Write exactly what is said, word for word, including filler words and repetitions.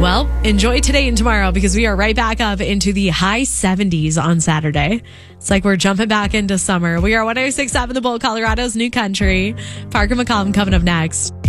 Well, enjoy today and tomorrow because we are right back up into the high seventies on Saturday. It's like we're jumping back into summer. We are one oh six point seven The Bull, Colorado's new country. Parker McCollum coming up next.